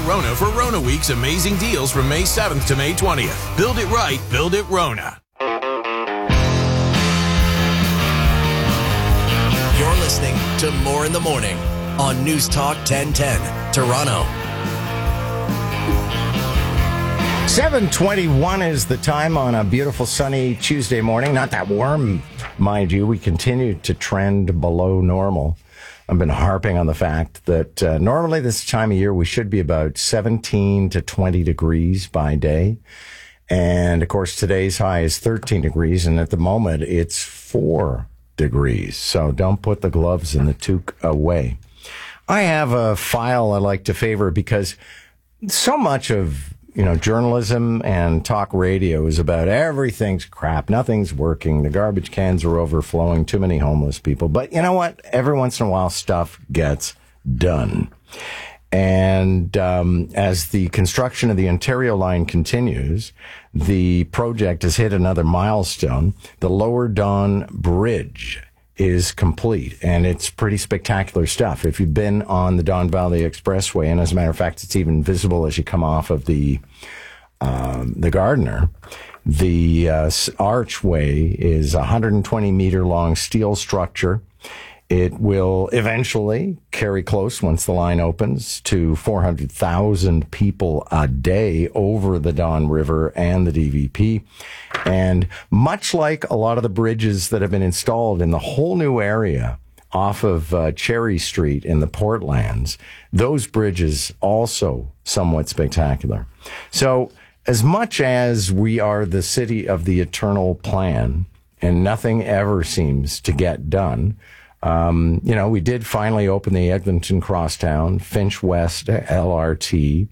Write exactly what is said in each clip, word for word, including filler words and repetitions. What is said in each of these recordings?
Rona for Rona Week's amazing deals from May seventh to May twentieth. Build it right, build it Rona. You're listening to More in the Morning on News Talk ten ten, Toronto. seven twenty-one is the time on a beautiful sunny Tuesday morning. Not that warm, mind you. We continue to trend below normal. I've been harping on the fact that uh, normally this time of year we should be about seventeen to twenty degrees by day. And, of course, today's high is thirteen degrees, and at the moment it's four degrees. So don't put the gloves and the toque away. I have a file I like to favor because so much of you know, journalism and talk radio is about everything's crap. Nothing's working. The garbage cans are overflowing. Too many homeless people. But you know what? Every once in a while, stuff gets done. And um, as the construction of the Ontario line continues, the project has hit another milestone. The Lower Don Bridge is complete, and it's pretty spectacular stuff. If you've been on the Don Valley Expressway, and as a matter of fact, it's even visible as you come off of the um, the Gardiner, the uh, archway is a one hundred twenty meter long steel structure. It will eventually carry close, once the line opens, to four hundred thousand people a day over the Don River and the D V P. And much like a lot of the bridges that have been installed in the whole new area off of uh, Cherry Street in the Portlands, those bridges also somewhat spectacular. So as much as we are the city of the eternal plan and nothing ever seems to get done, Um, you know, we did finally open the Eglinton Crosstown, Finch West L R T.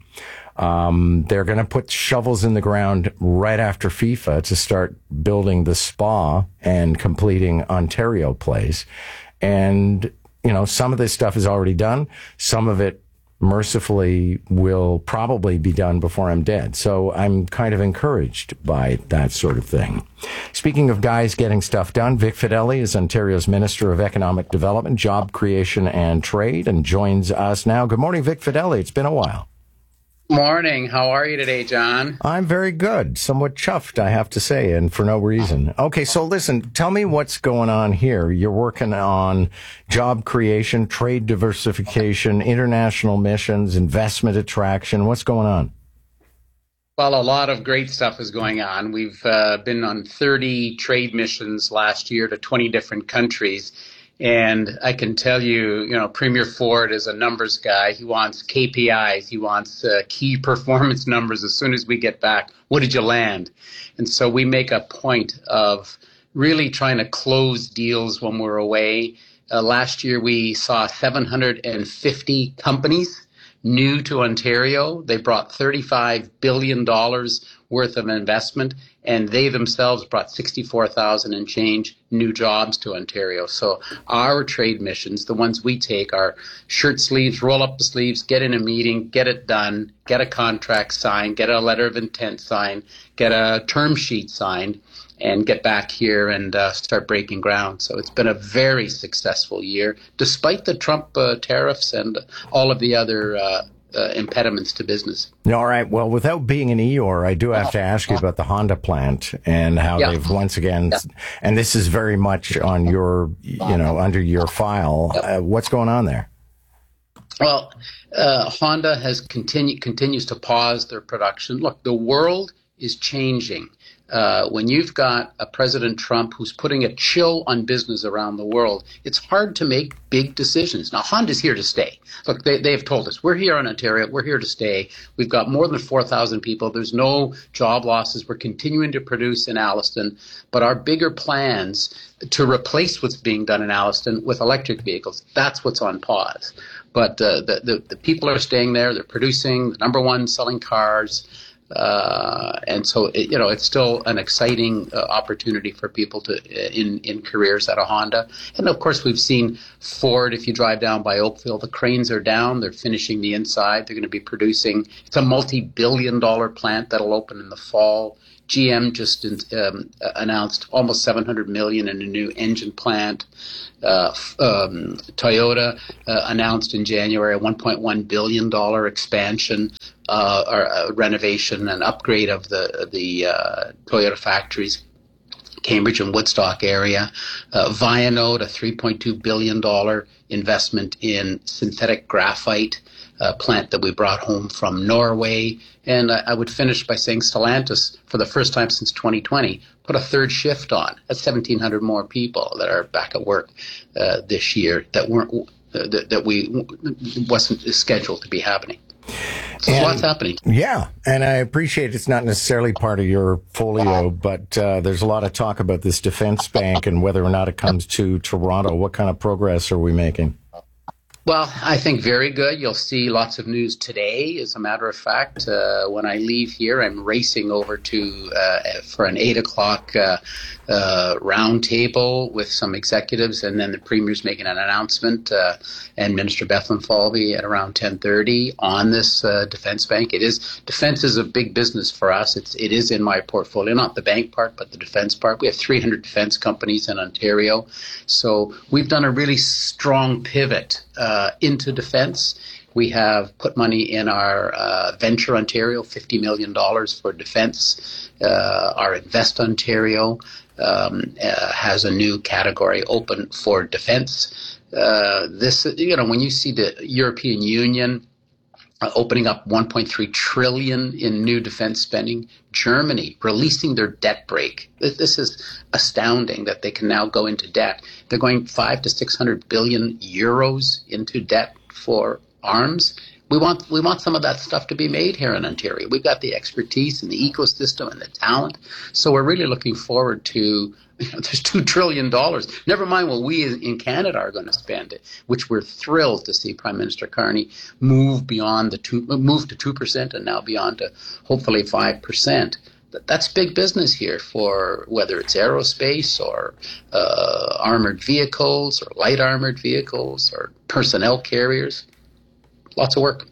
Um, they're going to put shovels in the ground right after FIFA to start building the spa and completing Ontario Place. And, you know, some of this stuff is already done. Some of it mercifully will probably be done before I'm dead. So I'm kind of encouraged by that sort of thing. Speaking of guys getting stuff done, Vic Fedeli is Ontario's Minister of Economic Development, Job Creation and Trade, and joins us now. Good morning, Vic Fedeli. It's been a while. Morning. How are you today, John? I'm very good. Somewhat chuffed, I have to say, and for no reason. Okay, so listen, tell me what's going on here. You're working on job creation, trade diversification, international missions, investment attraction. What's going on? Well, a lot of great stuff is going on. We've uh, been on thirty trade missions last year to twenty different countries. And I can tell you, you know, Premier Ford is a numbers guy. He wants K P Is. He wants uh, key performance numbers as soon as we get back. What did you land? And so we make a point of really trying to close deals when we're away. Uh, last year, we saw seven hundred fifty companies new to Ontario. They brought thirty-five billion dollars worth of investment, and they themselves brought sixty-four thousand and change new jobs to Ontario. So our trade missions, the ones we take, are shirt sleeves, roll up the sleeves, get in a meeting, get it done, get a contract signed, get a letter of intent signed, get a term sheet signed, and get back here and uh, start breaking ground. So it's been a very successful year, despite the Trump uh, tariffs and all of the other uh, uh, impediments to business. All right. Well, without being an Eeyore, I do have to ask you about the Honda plant and how yeah. they've once again, yeah. and this is very much on your, you know, under your file. Uh, what's going on there? Well, uh, Honda has continue, continues to pause their production. Look, the world is changing. Uh, when you've got a President Trump who's putting a chill on business around the world, it's hard to make big decisions. Now, Honda's here to stay. Look, they, they've told us, we're here in Ontario, we're here to stay. We've got more than four thousand people. There's no job losses. We're continuing to produce in Alliston. But our bigger plans to replace what's being done in Alliston with electric vehicles, that's what's on pause. But uh, the, the, the people are staying there. They're producing, the number one selling cars. Uh, and so, it, you know, it's still an exciting uh, opportunity for people to in, in careers at a Honda. And of course, we've seen Ford. If you drive down by Oakville, the cranes are down. They're finishing the inside. They're going to be producing. It's a multi-billion dollar plant that'll open in the fall G M just um, announced almost seven hundred million dollars in a new engine plant. Uh, um, Toyota uh, announced in January a one point one billion dollars expansion uh, or uh, renovation and upgrade of the the uh, Toyota factories, Cambridge and Woodstock area. Uh, Vianode, a three point two billion dollars investment in synthetic graphite uh, plant that we brought home from Norway. And I, I would finish by saying Stellantis, for the first time since twenty twenty, put a third shift on. That's seventeen hundred more people that are back at work uh, this year that weren't uh, that, that we wasn't scheduled to be happening. So and, lots happening. Yeah, and I appreciate it's not necessarily part of your folio, but uh, there's a lot of talk about this defense bank and whether or not it comes to Toronto. What kind of progress are we making? Well, I think very good. You'll see lots of news today. As a matter of fact, uh, when I leave here, I'm racing over to uh, for an eight o'clock uh, uh, round table with some executives, and then the Premier's making an announcement, uh, and Minister Bethlen Falvey at around ten thirty on this uh, defense bank. It is defense is a big business for us. It's it is in my portfolio, not the bank part, but the defense part. We have three hundred defense companies in Ontario, so we've done a really strong pivot Uh, into defense. We have put money in our uh, Venture Ontario, fifty million dollars for defense. Uh, our Invest Ontario um, uh, has a new category open for defense. Uh, this, you know, when you see the European Union uh, opening up one point three trillion dollars in new defense spending, Germany releasing their debt brake. This is astounding that they can now go into debt. They're going five to six hundred billion euros into debt for arms. We want we want some of that stuff to be made here in Ontario. We've got the expertise and the ecosystem and the talent. So we're really looking forward to, you know, there's two trillion dollars. Never mind what we in Canada are going to spend it, which we're thrilled to see Prime Minister Carney move beyond the two, move to two percent and now beyond to hopefully five percent. That's big business here for whether it's aerospace or uh, armored vehicles or light armored vehicles or personnel carriers. Lots of work.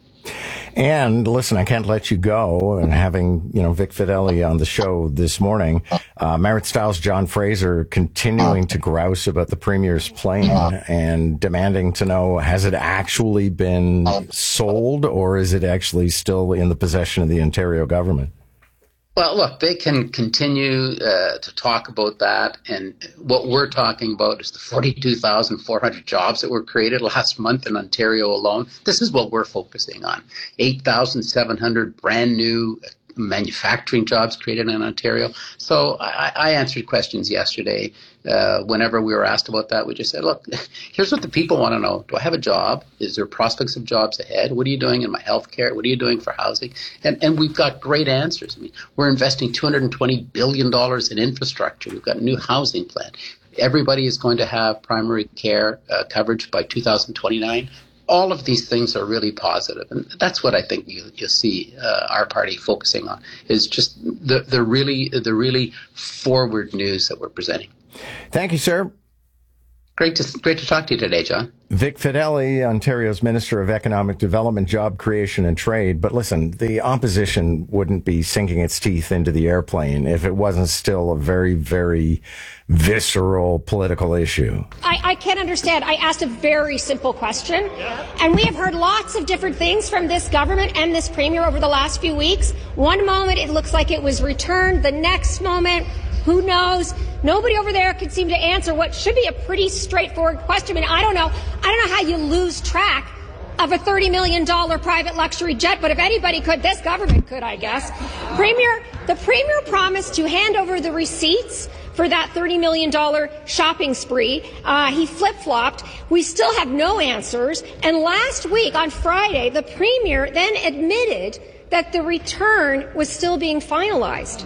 And listen, I can't let you go. And having, you know, Vic Fedeli on the show this morning, uh, Marit Stiles, John Fraser continuing to grouse about the Premier's plane and demanding to know, has it actually been sold or is it actually still in the possession of the Ontario government? Well, look, they can continue uh, to talk about that. And what we're talking about is the forty-two thousand four hundred jobs that were created last month in Ontario alone. This is what we're focusing on. eight thousand seven hundred brand new manufacturing jobs created in Ontario. So I, I answered questions yesterday. Uh, whenever we were asked about that, we just said, look, here's what the people want to know. Do I have a job? Is there prospects of jobs ahead? What are you doing in my health care? What are you doing for housing? And and we've got great answers. I mean, we're investing two hundred twenty billion dollars in infrastructure. We've got a new housing plan. Everybody is going to have primary care uh, coverage by two thousand twenty-nine. All of these things are really positive, and that's what I think you, you'll see uh, our party focusing on, is just the, the really the really forward news that we're presenting. Thank you, sir. Great to great to talk to you today, John. Vic Fedeli, Ontario's Minister of Economic Development, Job Creation and Trade. But listen, the opposition wouldn't be sinking its teeth into the airplane if it wasn't still a very, very visceral political issue. I, I can't understand. I asked a very simple question, and we have heard lots of different things from this government and this Premier over the last few weeks. One moment it looks like it was returned. The next moment, who knows? Nobody over there could seem to answer what should be a pretty straightforward question. I mean, I don't know. I don't know how you lose track of a thirty million dollars private luxury jet, but if anybody could, this government could, I guess. Premier, the Premier promised to hand over the receipts for that thirty million dollars shopping spree. Uh, he flip-flopped. We still have no answers. And last week, on Friday, the Premier then admitted that the return was still being finalized.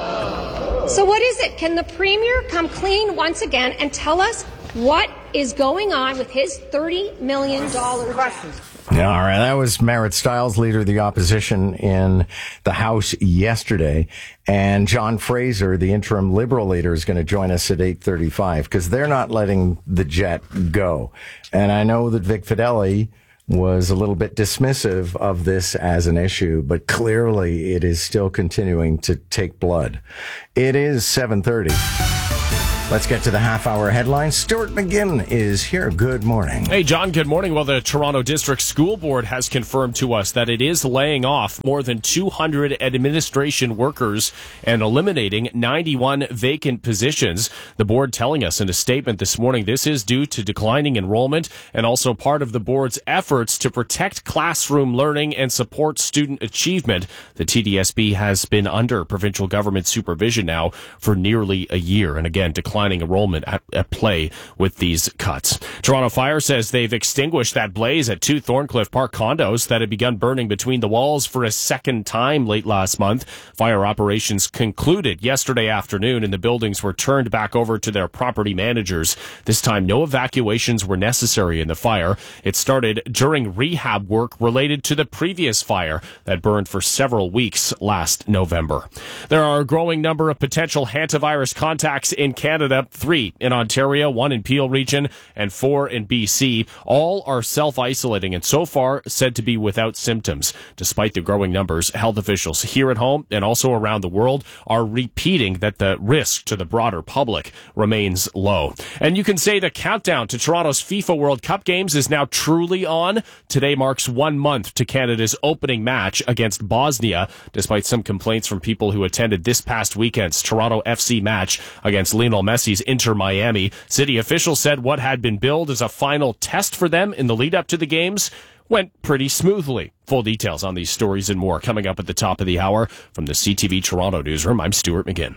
So what is it? Can the Premier come clean once again and tell us what is going on with his thirty million dollars jet? Yeah, all right. That was Marit Stiles, Leader of the Opposition in the House yesterday. And John Fraser, the interim Liberal leader, is going to join us at eight thirty-five because they're not letting the jet go. And I know that Vic Fedeli was a little bit dismissive of this as an issue, but clearly it is still continuing to take blood. It is seven thirty. Let's get to the half-hour headlines. Stuart McGinn is here. Good morning. Hey, John, good morning. Well, the Toronto District School Board has confirmed to us that it is laying off more than two hundred administration workers and eliminating ninety-one vacant positions. The board telling us in a statement this morning this is due to declining enrollment and also part of the board's efforts to protect classroom learning and support student achievement. The T D S B has been under provincial government supervision now for nearly a year. And again, declining enrollment at, at play with these cuts. Toronto Fire says they've extinguished that blaze at two Thorncliffe Park condos that had begun burning between the walls for a second time late last month. Fire operations concluded yesterday afternoon and the buildings were turned back over to their property managers. This time, no evacuations were necessary in the fire. It started during rehab work related to the previous fire that burned for several weeks last November. There are a growing number of potential hantavirus contacts in Canada. Three in Ontario, one in Peel region, and four in B C. All are self-isolating and so far said to be without symptoms. Despite the growing numbers, health officials here at home and also around the world are repeating that the risk to the broader public remains low. And you can say the countdown to Toronto's FIFA World Cup games is now truly on. Today marks one month to Canada's opening match against Bosnia, despite some complaints from people who attended this past weekend's Toronto F C match against Lionel Messi. Messi's Inter Miami. City officials said what had been billed as a final test for them in the lead up to the games went pretty smoothly. Full details on these stories and more coming up at the top of the hour from the C T V Toronto newsroom. I'm Stuart McGinn.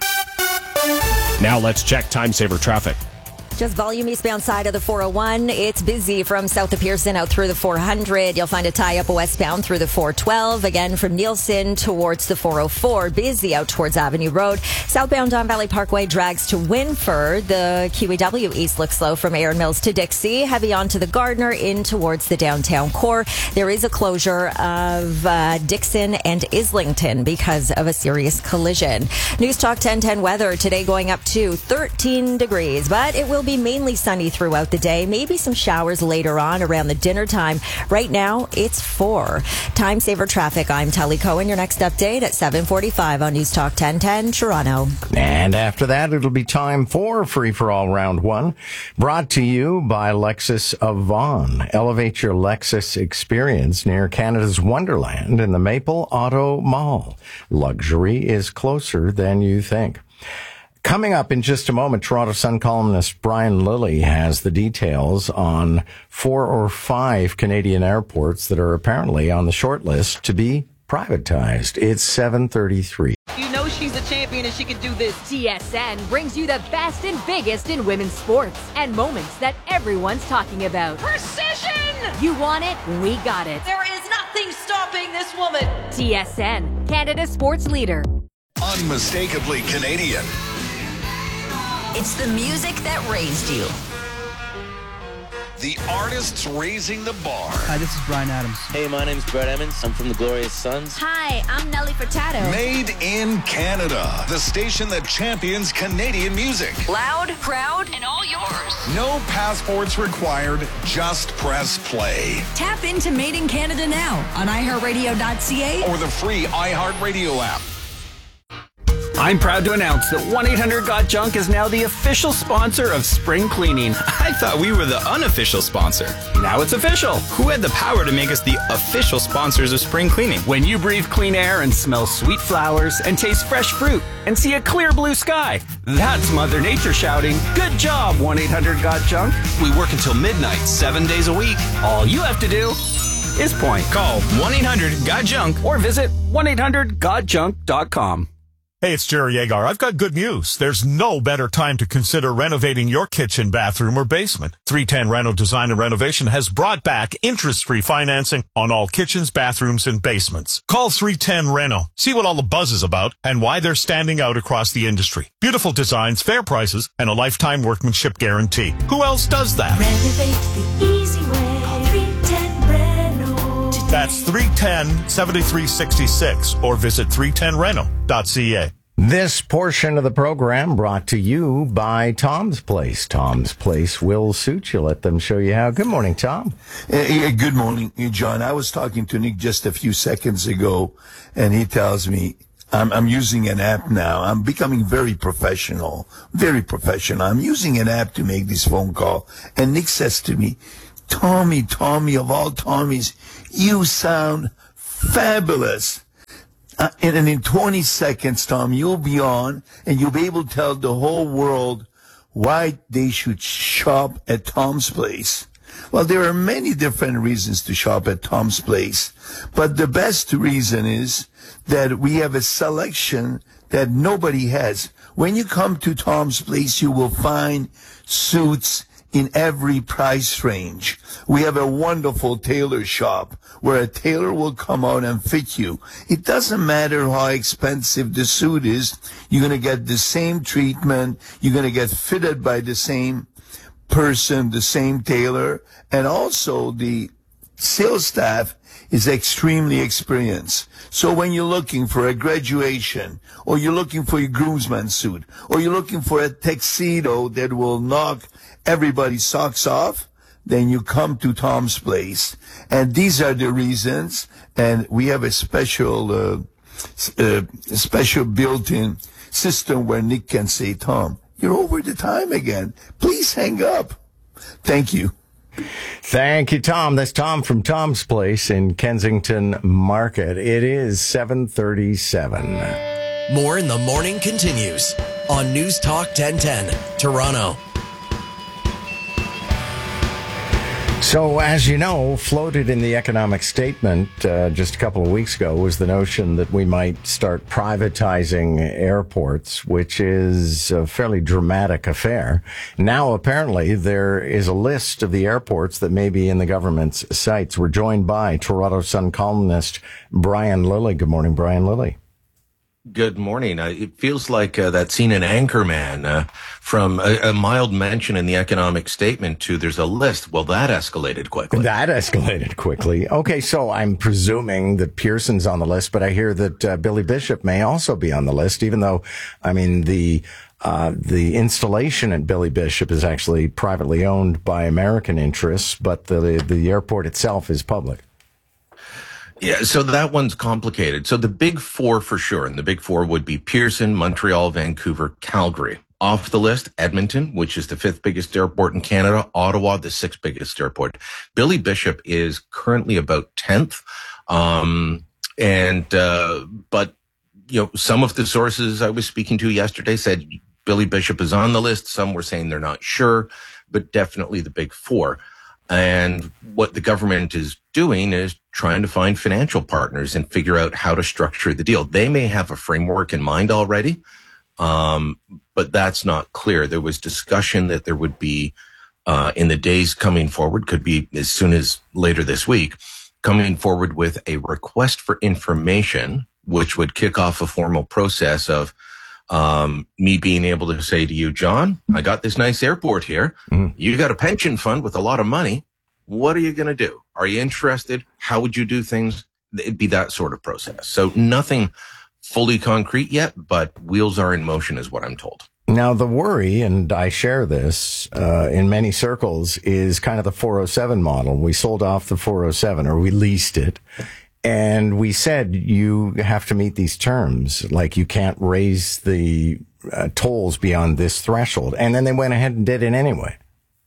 Now let's check time saver traffic. Just volume eastbound side of the four oh one. It's busy from south of Pearson out through the four hundred. You'll find a tie-up westbound through the four twelve. Again, from Nielsen towards the four oh four. Busy out towards Avenue Road. Southbound Don Valley Parkway drags to Winford. The Q E W East looks slow from Erin Mills to Dixie. Heavy onto the Gardner in towards the downtown core. There is a closure of uh, Dixon and Islington because of a serious collision. News Talk ten ten weather today going up to thirteen degrees, but it will be mainly sunny throughout the day. Maybe some showers later on around the dinner time. Right now, it's four. Time saver traffic. I'm Tully Cohen. Your next update at seven forty-five on News Talk ten ten Toronto. And after that, it'll be time for Free for All Round One, brought to you by Lexus of Vaughan. Elevate your Lexus experience near Canada's Wonderland in the Maple Auto Mall. Luxury is closer than you think. Coming up in just a moment, Toronto Sun columnist Brian Lilly has the details on four or five Canadian airports that are apparently on the short list to be privatized. It's seven thirty-three. You know she's a champion and she can do this. T S N brings you the best and biggest in women's sports and moments that everyone's talking about. Precision! You want it? We got it. There is nothing stopping this woman. T S N, Canada's sports leader. Unmistakably Canadian. It's the music that raised you. The artists raising the bar. Hi, this is Bryan Adams. Hey, my name's Brett Emmons. I'm from the Glorious Sons. Hi, I'm Nelly Furtado. Made in Canada. The station that champions Canadian music. Loud, proud, and all yours. No passports required. Just press play. Tap into Made in Canada now on i heart radio dot c a or the free iHeartRadio app. I'm proud to announce that one eight hundred got junk is now the official sponsor of spring cleaning. I thought we were the unofficial sponsor. Now it's official. Who had the power to make us the official sponsors of spring cleaning? When you breathe clean air and smell sweet flowers and taste fresh fruit and see a clear blue sky, that's Mother Nature shouting, "Good job, one eight hundred got junk." We work until midnight, seven days a week. All you have to do is point. Call one eight hundred got junk or visit one eight hundred got junk dot com. Hey, it's Jerry Agar. I've got good news. There's no better time to consider renovating your kitchen, bathroom, or basement. three ten Reno Design and Renovation has brought back interest-free financing on all kitchens, bathrooms, and basements. Call three ten Reno. See what all the buzz is about and why they're standing out across the industry. Beautiful designs, fair prices, and a lifetime workmanship guarantee. Who else does that? Renovate the easy way. Call three ten Reno. That's three ten, seven three six six or visit three ten reno dot c a. This portion of the program brought to you by Tom's Place. Tom's Place will suit you. Let them show you how. Good morning, Tom. Uh, good morning, John. I was talking to Nick just a few seconds ago, and he tells me I'm, I'm using an app now. I'm becoming very professional, very professional. I'm using an app to make this phone call. And Nick says to me, Tommy, Tommy, of all Tommies, you sound fabulous. Uh, and, and in twenty seconds, Tom, you'll be on and you'll be able to tell the whole world why they should shop at Tom's Place. Well, there are many different reasons to shop at Tom's Place, but the best reason is that we have a selection that nobody has. When you come to Tom's Place, you will find suits in every price range. We have a wonderful tailor shop where a tailor will come out and fit you. It doesn't matter how expensive the suit is. You're going to get the same treatment. You're going to get fitted by the same person, the same tailor. And also the sales staff is extremely experienced. So when you're looking for a graduation, or you're looking for your groomsman suit, or you're looking for a tuxedo that will knock everybody's socks off, then you come to Tom's Place. And these are the reasons. And we have a special, uh, uh, special built-in system where Nick can say, Tom, you're over the time again. Please hang up. Thank you. Thank you, Tom. That's Tom from Tom's Place in Kensington Market. It is seven thirty-seven. More in the Morning continues on News Talk ten ten, Toronto. So, as you know, floated in the economic statement uh, just a couple of weeks ago was the notion that we might start privatizing airports, which is a fairly dramatic affair. Now, apparently, there is a list of the airports that may be in the government's sights. We're joined by Toronto Sun columnist Brian Lilley. Good morning, Brian Lilley. Good morning. Uh, it feels like uh, that scene in Anchorman, uh, from a, a mild mention in the economic statement to there's a list. Well, that escalated quickly. That escalated quickly. Okay, so I'm presuming that Pearson's on the list, but I hear that uh, Billy Bishop may also be on the list, even though, I mean, the uh, the installation at Billy Bishop is actually privately owned by American interests, but the the airport itself is public. Yeah, so that one's complicated. So the big four for sure, and the big four would be Pearson, Montreal, Vancouver, Calgary. Off the list, Edmonton, which is the fifth biggest airport in Canada, Ottawa, the sixth biggest airport. Billy Bishop is currently about tenth. Um, and, uh, but, you know, some of the sources I was speaking to yesterday said Billy Bishop is on the list. Some were saying they're not sure, but definitely the big four. And what the government is doing is trying to find financial partners and figure out how to structure the deal. They may have a framework in mind already, um, but that's not clear. There was discussion that there would be, uh, in the days coming forward, could be as soon as later this week, coming forward with a request for information, which would kick off a formal process of Um, me being able to say to you, John, I got this nice airport here. Mm-hmm. You got a pension fund with a lot of money. What are you going to do? Are you interested? How would you do things? It'd be that sort of process. So nothing fully concrete yet, but wheels are in motion is what I'm told. Now, the worry, and I share this uh, in many circles, is kind of the four oh seven model. We sold off the four oh seven, or we leased it. And we said you have to meet these terms, like you can't raise the uh, tolls beyond this threshold. And then they went ahead and did it anyway.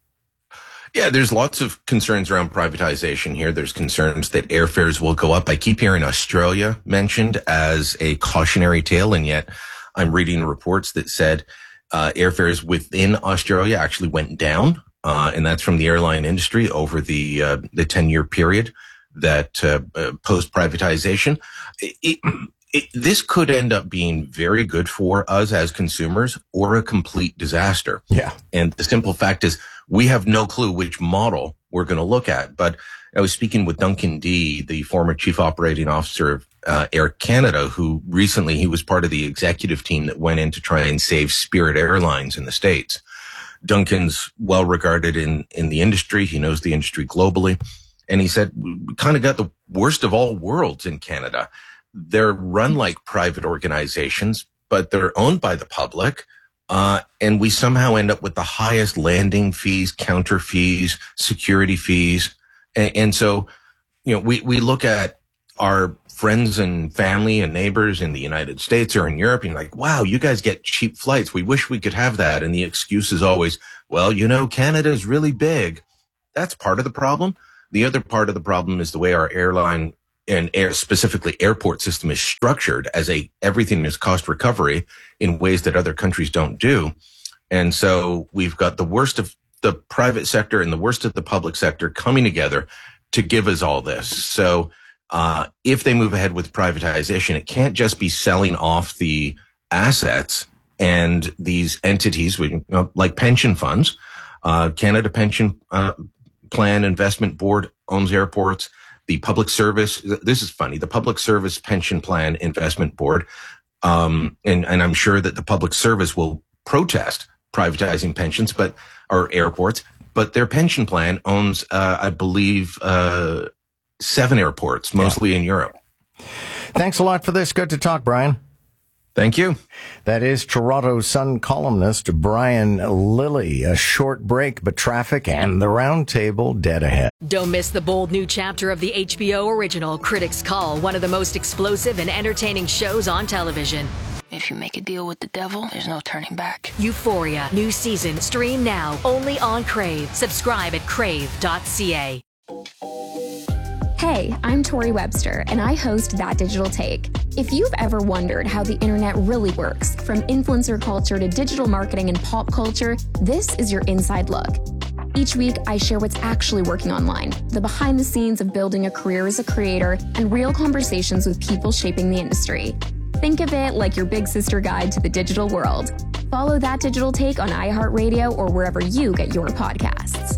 Yeah, there's lots of concerns around privatization here. There's concerns that airfares will go up. I keep hearing Australia mentioned as a cautionary tale, and yet I'm reading reports that said uh, airfares within Australia actually went down, uh, and that's from the airline industry over the uh, the ten-year period that uh, uh, post-privatization. It, it, it, this could end up being very good for us as consumers or a complete disaster. Yeah. And the simple fact is we have no clue which model we're going to look at. But I was speaking with Duncan Dee, the former chief operating officer of uh, Air Canada, who recently he was part of the executive team that went in to try and save Spirit Airlines in the States. Duncan's well regarded in, in the industry. He knows the industry globally. And he said, we kind of got the worst of all worlds in Canada. They're run like private organizations, but they're owned by the public. Uh, and we somehow end up with the highest landing fees, counter fees, security fees. And, and so, you know, we, we look at our friends and family and neighbors in the United States or in Europe, and you're like, wow, you guys get cheap flights. We wish we could have that. And the excuse is always, well, you know, Canada is really big. That's part of the problem. The other part of the problem is the way our airline and air, specifically airport system is structured as a, everything is cost recovery in ways that other countries don't do. And so we've got the worst of the private sector and the worst of the public sector coming together to give us all this. So, uh, if they move ahead with privatization, it can't just be selling off the assets and these entities, you know, like pension funds. Uh, Canada Pension uh, Plan Investment Board owns airports. The public service, this is funny, the Public Service Pension Plan Investment Board, um, and, and I'm sure that the public service will protest privatizing pensions, but, or airports, but their pension plan owns, uh, I believe, uh, seven airports, mostly yeah. in Europe. Thanks a lot for this. Good to talk, Brian. Thank you. That is Toronto Sun columnist Brian Lilly. A short break, but traffic and the roundtable dead ahead. Don't miss the bold new chapter of the H B O original Critics' Call, one of the most explosive and entertaining shows on television. If you make a deal with the devil, there's no turning back. Euphoria, new season, stream now, only on Crave. Subscribe at crave dot c a. Hey, I'm Tori Webster, and I host That Digital Take. If you've ever wondered how the internet really works, from influencer culture to digital marketing and pop culture, this is your inside look. Each week, I share what's actually working online, the behind the scenes of building a career as a creator, and real conversations with people shaping the industry. Think of it like your big sister guide to the digital world. Follow That Digital Take on iHeartRadio or wherever you get your podcasts.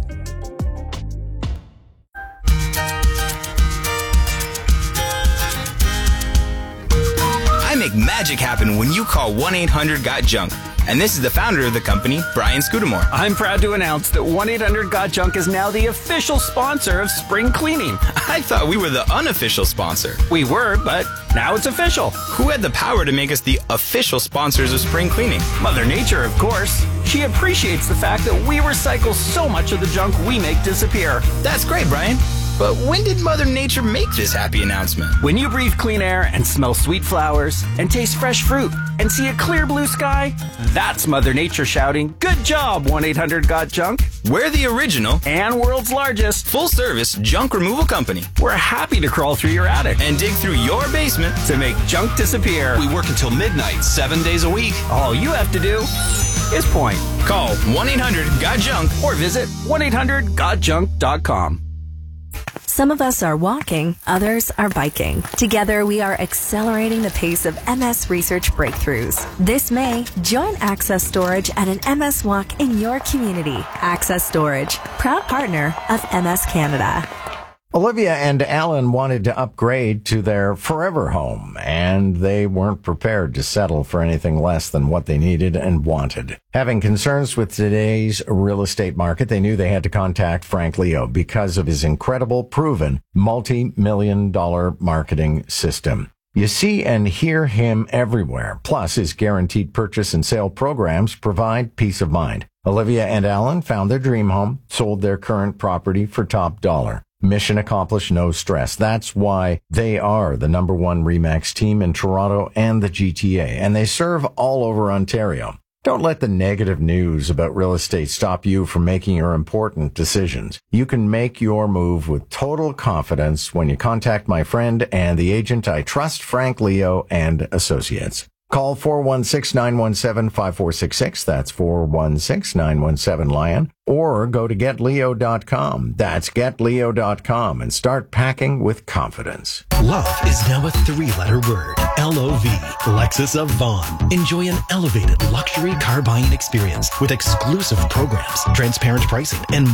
I make magic happen when you call one eight hundred got junk. And this is the founder of the company, Brian Scudamore. I'm proud to announce that one eight hundred got junk is now the official sponsor of spring cleaning. I thought we were the unofficial sponsor. We were, but now it's official. Who had the power to make us the official sponsors of spring cleaning? Mother Nature, of course. She appreciates the fact that we recycle so much of the junk we make disappear. That's great, Brian. But when did Mother Nature make this happy announcement? When you breathe clean air and smell sweet flowers and taste fresh fruit and see a clear blue sky, that's Mother Nature shouting, "Good job, one eight hundred got junk." We're the original and world's largest full-service junk removal company. We're happy to crawl through your attic and dig through your basement to make junk disappear. We work until midnight, seven days a week. All you have to do is point. Call one eight hundred got junk or visit one eight hundred got junk dot com. Some of us are walking, others are biking. Together, we are accelerating the pace of M S research breakthroughs. This May, join Access Storage at an M S walk in your community. Access Storage, proud partner of M S Canada. Olivia and Alan wanted to upgrade to their forever home, and they weren't prepared to settle for anything less than what they needed and wanted. Having concerns with today's real estate market, they knew they had to contact Frank Leo because of his incredible, proven, multi-million dollar marketing system. You see and hear him everywhere. Plus, his guaranteed purchase and sale programs provide peace of mind. Olivia and Alan found their dream home, sold their current property for top dollar. Mission accomplished, no stress. That's why they are the number one RE/MAX team in Toronto and the G T A, and they serve all over Ontario. Don't let the negative news about real estate stop you from making your important decisions. You can make your move with total confidence when you contact my friend and the agent I trust, Frank Leo and Associates. Call four one six, nine one seven, five four six six. That's four one six, nine one seven, LION. Or go to get leo dot com. That's get leo dot com and start packing with confidence. Love is now a three-letter word. L O V. Lexus of Vaughan. Enjoy an elevated luxury car buying experience with exclusive programs, transparent pricing, and